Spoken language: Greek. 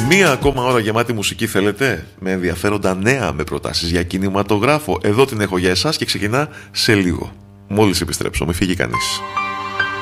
Μία ακόμα ώρα γεμάτη μουσική θέλετε, με ενδιαφέροντα νέα, με προτάσεις για κινηματογράφο? Εδώ την έχω για εσάς και ξεκινά σε λίγο. Μόλις επιστρέψω, μην φύγει κανείς.